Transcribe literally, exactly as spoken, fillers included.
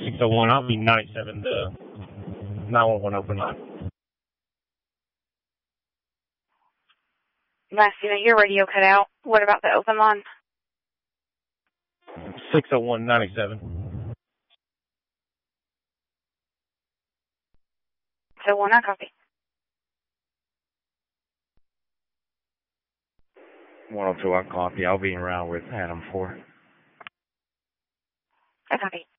six oh one, I'll be ninety-seven to nine one one open line. Last unit, your radio cut out. What about the open line? six oh one ninety-seven. So one, I copy. one oh two, I copy. I'll be around with Adam four. I copy.